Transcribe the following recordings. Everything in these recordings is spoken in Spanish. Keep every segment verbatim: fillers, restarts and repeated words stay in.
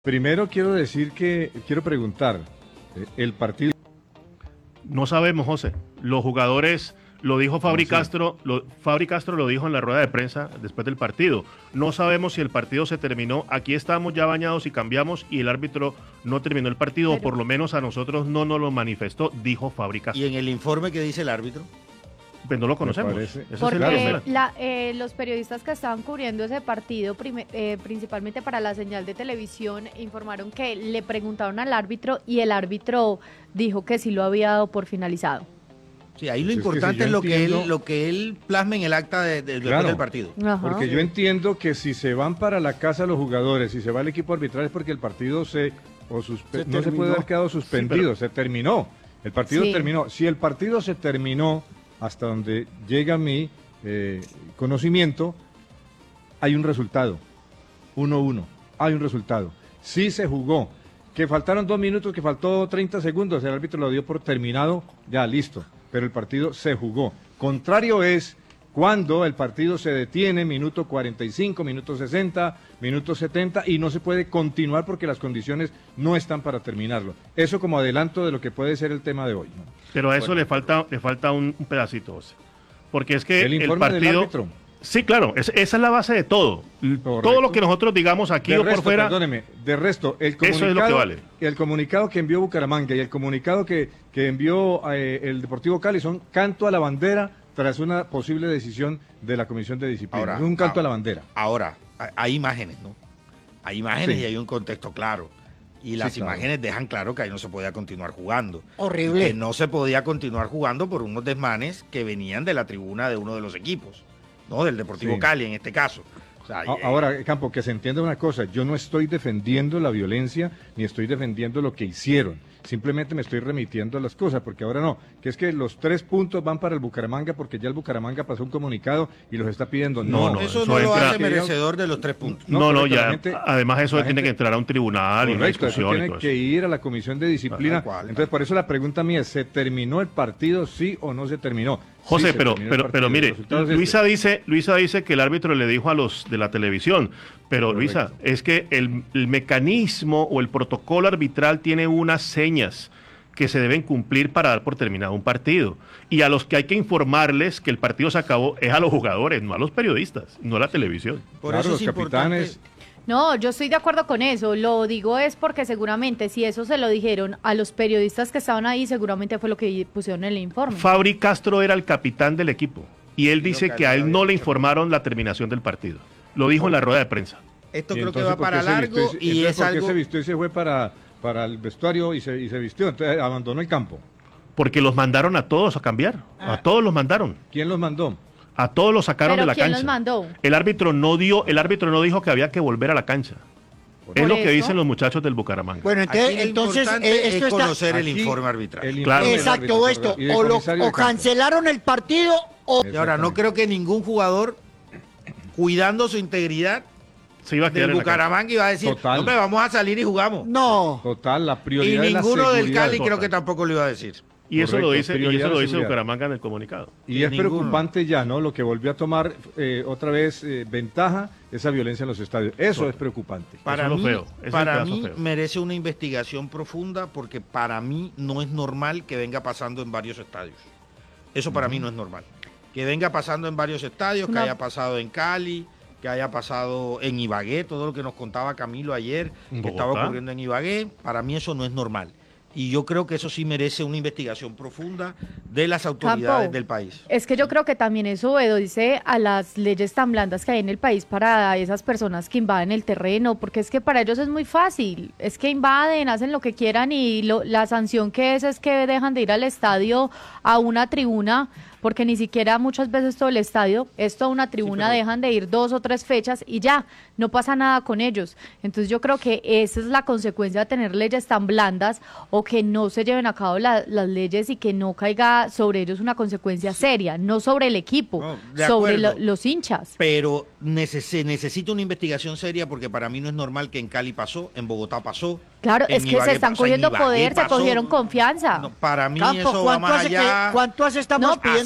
Primero quiero decir que, quiero preguntar, eh, el partido... No sabemos, José. Los jugadores, lo dijo Fabri Castro, lo, Fabri Castro lo dijo en la rueda de prensa después del partido. No sabemos si el partido se terminó. Aquí estábamos ya bañados y cambiamos y el árbitro no terminó el partido, Pero... o por lo menos a nosotros no nos lo manifestó, dijo Fabri Castro. ¿Y en el informe qué dice el árbitro? Pues no lo conocemos. Porque claro, la, eh, los periodistas que estaban cubriendo ese partido, prime, eh, principalmente para la señal de televisión, informaron que le preguntaron al árbitro y el árbitro dijo que sí lo había dado por finalizado. Sí, ahí lo pues importante es, que si es lo, entiendo, que él, lo que él plasma en el acta de, de, claro, del partido. Ajá. Porque yo entiendo que si se van para la casa los jugadores, si se va el equipo arbitral es porque el partido se, o suspe- se no se puede haber quedado suspendido, sí, pero... se terminó. El partido sí. terminó. Si el partido se terminó, hasta donde llega mi eh, conocimiento, hay un resultado, uno uno, hay un resultado. Sí se jugó, que faltaron dos minutos, que faltó treinta segundos, el árbitro lo dio por terminado, ya listo, pero el partido se jugó. Contrario es cuando el partido se detiene, minuto cuarenta y cinco, minuto sesenta, minuto setenta, y no se puede continuar porque las condiciones no están para terminarlo. Eso como adelanto de lo que puede ser el tema de hoy, ¿no? Pero a eso bueno. le falta le falta un, un pedacito, José. Porque es que el, el partido... Sí, claro, es, esa es la base de todo. Correcto. Todo lo que nosotros digamos aquí de o resto, por fuera... Perdóneme, de resto, el comunicado, eso es lo que vale. El comunicado que envió Bucaramanga y el comunicado que, que envió eh, el Deportivo Cali son canto a la bandera tras una posible decisión de la Comisión de Disciplina. Ahora, es un canto ahora, a la bandera. Ahora, hay imágenes, ¿no? Hay imágenes sí. y hay un contexto claro. Y las sí, claro. imágenes dejan claro que ahí no se podía continuar jugando. Horrible. Que no se podía continuar jugando por unos desmanes que venían de la tribuna de uno de los equipos, ¿no? Del Deportivo sí. Cali en este caso. O sea, ahora, Campo, que se entienda una cosa, yo no estoy defendiendo la violencia ni estoy defendiendo lo que hicieron. Simplemente me estoy remitiendo a las cosas, porque ahora no, que es que los tres puntos van para el Bucaramanga porque ya el Bucaramanga pasó un comunicado y los está pidiendo. No, no, no eso, eso no lo hace merecedor de los tres puntos. No, no, no ya, gente, además eso tiene gente, que entrar a un tribunal correcto, y una discusión. Eso tiene y todo que eso. ir a la Comisión de Disciplina. Cual, Entonces, por eso la pregunta mía es, ¿se terminó el partido, sí o no se terminó? José, sí, pero, pero, pero mire, Luisa este. dice, Luisa dice que el árbitro le dijo a los de la televisión, pero correcto. Luisa, es que el, el mecanismo o el protocolo arbitral tiene unas señas que se deben cumplir para dar por terminado un partido. Y a los que hay que informarles que el partido se acabó es a los jugadores, no a los periodistas, no a la televisión. Por claro, eso es los capitanes... No, yo estoy de acuerdo con eso. Lo digo es porque seguramente si eso se lo dijeron a los periodistas que estaban ahí, seguramente fue lo que pusieron en el informe. Fabri Castro era el capitán del equipo y él dice que, que a él no le informaron la terminación del partido. Lo dijo en la rueda de prensa. Esto creo que va para largo ese, y es ¿por algo... qué se vistió y se fue para, para el vestuario y se, y se vistió? Entonces abandonó el campo. Porque los mandaron a todos a cambiar. Ah. A todos los mandaron. ¿Quién los mandó? A todos los sacaron ¿Pero de la quién cancha. los mandó? El árbitro no dio, el árbitro no dijo que había que volver a la cancha. ¿Por es eso? Lo que dicen los muchachos del Bucaramanga. Bueno, entonces, entonces eh, esto es conocer está... el informe arbitral. El claro. Exacto, esto. O, lo, o cancelaron el partido o... Y ahora, no creo que ningún jugador, cuidando su integridad, se iba a del Bucaramanga iba a decir, no, pero vamos a salir y jugamos. No. Total, la prioridad y ninguno es la del Cali total. Creo que tampoco lo iba a decir. Y eso Correcto, lo dice, y eso lo dice seguridad. Bucaramanga en el comunicado. Y, y es ninguno. Preocupante ya, ¿no? Lo que volvió a tomar eh, otra vez eh, ventaja, esa violencia en los estadios. Eso Correcto. Es preocupante. Para eso mí, feo. para mí merece una investigación profunda porque para mí no es normal que venga pasando en varios estadios. Eso para uh-huh. mí no es normal. Que venga pasando en varios estadios, no. que haya pasado en Cali, que haya pasado en Ibagué, todo lo que nos contaba Camilo ayer, que estaba ocurriendo en Ibagué, para mí eso no es normal. Y yo creo que eso sí merece una investigación profunda de las autoridades Campo, del país. Es que yo creo que también eso obedece a las leyes tan blandas que hay en el país para esas personas que invaden el terreno, porque es que para ellos es muy fácil, es que invaden, hacen lo que quieran y lo, la sanción que es es que dejan de ir al estadio a una tribuna, porque ni siquiera muchas veces todo el estadio, es toda una tribuna, sí, pero... dejan de ir dos o tres fechas y ya, no pasa nada con ellos. Entonces yo creo que esa es la consecuencia de tener leyes tan blandas o que no se lleven a cabo la, las leyes y que no caiga sobre ellos una consecuencia seria, no sobre el equipo, no, sobre lo, los hinchas. Pero neces se necesita una investigación seria porque para mí no es normal que en Cali pasó, en Bogotá pasó. Claro, es que se están cogiendo poder, se cogieron confianza. No, para mí Campo, eso va más allá. Que, ¿Cuánto hace estamos no, pidiendo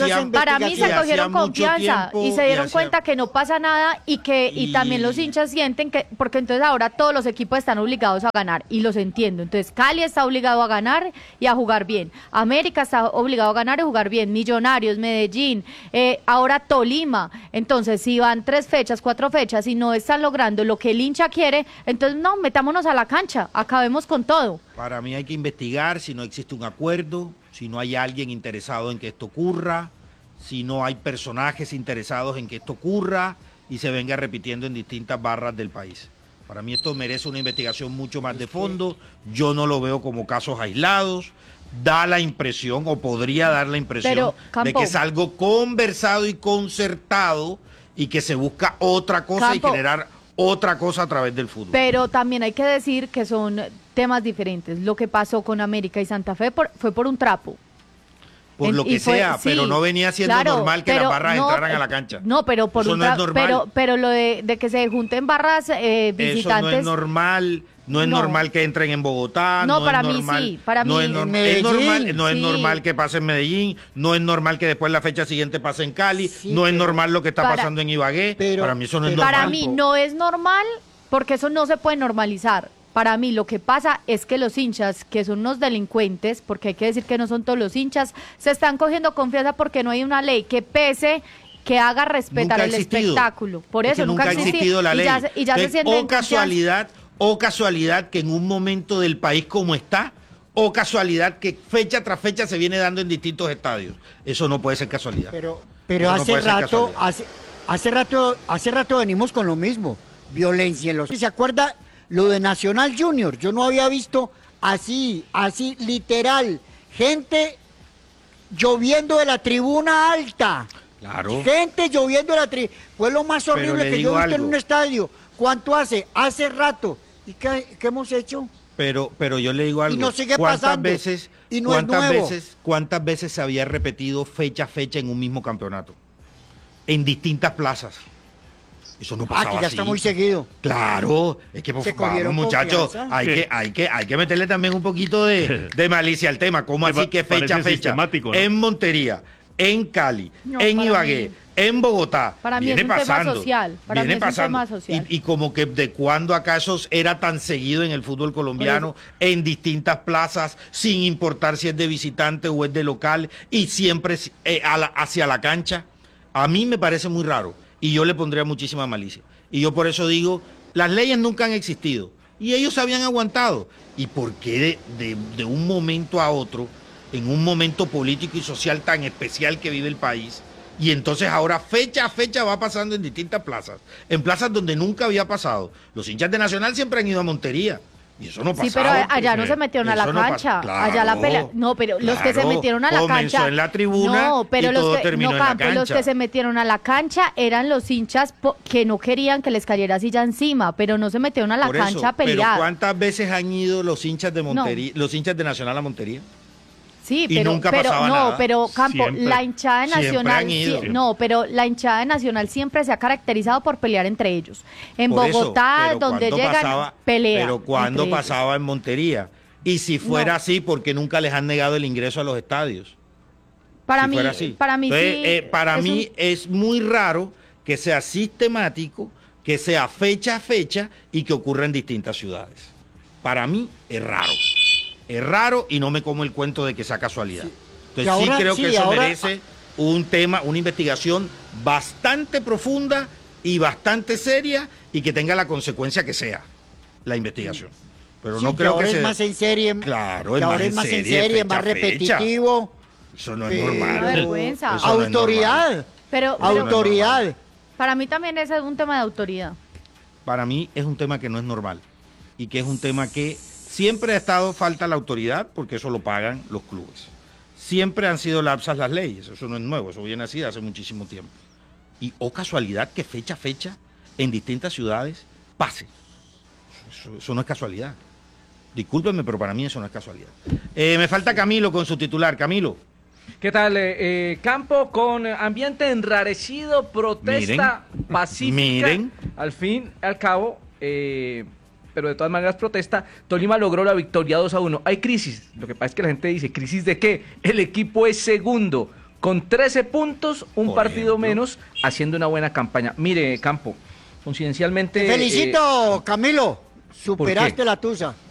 esa para mí se cogieron confianza tiempo, y se dieron y hacía... cuenta que no pasa nada y que y... y también los hinchas sienten que, porque entonces ahora todos los equipos están obligados a ganar y los entiendo. Entonces Cali está obligado a ganar y a jugar bien. América está obligado a ganar y jugar bien. Millonarios, Medellín, eh, ahora Tolima. Entonces si van tres fechas, cuatro fechas y no están logrando lo que el hincha quiere, entonces no, metámonos a la cancha, acabemos con todo. Para mí hay que investigar si no existe un acuerdo, si no hay alguien interesado en que esto ocurra, si no hay personajes interesados en que esto ocurra y se venga repitiendo en distintas barras del país. Para mí esto merece una investigación mucho más de fondo. Yo no lo veo como casos aislados. Da la impresión, o podría dar la impresión, Pero, Campo, de que es algo conversado y concertado y que se busca otra cosa Campo, y generar otra cosa a través del fútbol. Pero también hay que decir que son temas diferentes. Lo que pasó con América y Santa Fe por, fue por un trapo. Por en, lo que fue, sea, sí, pero no venía siendo claro, normal que pero, las barras no, entraran a la cancha. No, pero por Eso un no es tra- normal. pero, pero lo de, de que se junten barras eh, visitantes. Eso no es normal. No es no. normal que entren en Bogotá. No, No, para es mí normal, sí, para no mí. es, norm- En es normal, Medellín, no es sí. normal que pase en Medellín, no es normal que después la fecha siguiente pase en Cali, Sí, no es pero- normal lo que está para- pasando en Ibagué. pero- para mí eso no es pero- normal. Para mí no es normal porque eso no se puede normalizar. Para mí lo que pasa es que los hinchas, que son unos delincuentes, porque hay que decir que no son todos los hinchas, se están cogiendo confianza porque no hay una ley que pese, que haga respetar Nunca ha el existido. espectáculo. Por Es eso que nunca ha existido la y ley. ya, se- y ya se Entonces, sienten o casualidad, o casualidad que en un momento del país como está, o casualidad que fecha tras fecha se viene dando en distintos estadios. Eso no puede ser casualidad. Pero, pero Eso no hace puede ser rato, casualidad. hace, hace rato, hace rato venimos con lo mismo. Violencia en los. ¿Se acuerda lo de Nacional Junior? Yo no había visto así, así, literal. Gente lloviendo de la tribuna alta. Claro. Gente lloviendo de la tribuna. Fue lo más Pero horrible le que yo digo he visto en algo. un estadio. ¿Cuánto hace? Hace rato. ¿Y qué, qué hemos hecho? Pero, pero yo le digo algo. Y nos sigue ¿Cuántas pasando. veces, Y no es cuántas nuevo. veces, cuántas veces se había repetido fecha a fecha en un mismo campeonato? En distintas plazas. Eso no pasaba Ah, que ya así. está muy seguido. Claro, es que por Se favor, cogieron muchachos, confianza. hay que, hay que, hay que meterle también un poquito de, de malicia al tema. ¿Cómo Me así pa- que fecha a parece fecha? sistemático, ¿no? En Montería, en Cali, No, en para Ibagué, mí- en Bogotá. Para mí viene es un tema pasando, social, para viene mí es un pasando. tema social. Y, y como que de cuándo acá eso era tan seguido en el fútbol colombiano, en distintas plazas, sin importar si es de visitante o es de local, y siempre eh, a la- hacia la cancha. A mí me parece muy raro y yo le pondría muchísima malicia. Y yo por eso digo, las leyes nunca han existido y ellos se habían aguantado. ¿Y por qué de, de, de un momento a otro, en un momento político y social tan especial que vive el país, y entonces ahora fecha a fecha va pasando en distintas plazas, en plazas donde nunca había pasado? Los hinchas de Nacional siempre han ido a Montería. Y eso no pasaba. Sí, pero allá no se metieron a la Eso no pasa- cancha. Claro, allá la pelea. No, pero los que se claro. metieron a la Comenzó cancha. en la tribuna No, pero y los todo que terminó no, en la Campo, los cancha. que se metieron a la cancha eran los hinchas po- que no querían que les cayera silla encima, pero no se metieron a la Por eso, cancha a pero pelear. ¿cuántas veces han ido los hinchas de Montería, los hinchas de Nacional a Montería? Sí, y pero, nunca pero pasaba no, nada. pero Campo, Siempre. la hinchada de Siempre Nacional, han ido. sí, no, pero la hinchada de Nacional siempre se ha caracterizado por pelear entre ellos. En Por eso, Bogotá, pero donde ¿cuándo llegan, pasaba- pelean. Pero cuando entre ellos. pasaba en Montería. Y si fuera No. así, porque nunca les han negado el ingreso a los estadios. Para si mí, fuera así. para mí Entonces, sí. eh, para es mí un- es muy raro que sea sistemático, que sea fecha a fecha y que ocurra en distintas ciudades. Para mí es raro. Es raro y no me como el cuento de que sea casualidad. Entonces Y ahora- sí creo sí, que eso ahora- merece un tema, una investigación bastante profunda y bastante seria y que tenga la consecuencia que sea la investigación. Pero Sí, no creo ahora que es se... más en serie. Claro, que es ahora más es en más en serie, serie, fecha más a fecha. repetitivo. Eso no es Pero- normal. Una vergüenza. Eso no es Autoridad. normal. Pero, pero Autoridad. para mí también ese es un tema de autoridad. Para mí es un tema que no es normal y que es un tema que siempre ha estado falta la autoridad porque eso lo pagan los clubes. Siempre han sido lapsas las leyes, eso no es nuevo, eso viene así de hace muchísimo tiempo. Y o casualidad que fecha a fecha en distintas ciudades pase. Eso, eso no es casualidad. Discúlpenme, pero para mí eso no es casualidad. Eh, me falta Camilo con su titular. Camilo. ¿Qué tal? Eh, eh, campo con ambiente enrarecido, protesta Miren, pacífica. miren. Al fin, al cabo, eh, pero de todas maneras protesta. Tolima logró la victoria dos a uno. Hay crisis. Lo que pasa es que la gente dice, ¿crisis de qué? El equipo es segundo. con trece puntos, un Por partido ejemplo. menos, haciendo una buena campaña. Mire, Campo, coincidencialmente... Te felicito, eh, Camilo. Superaste qué? la tusa.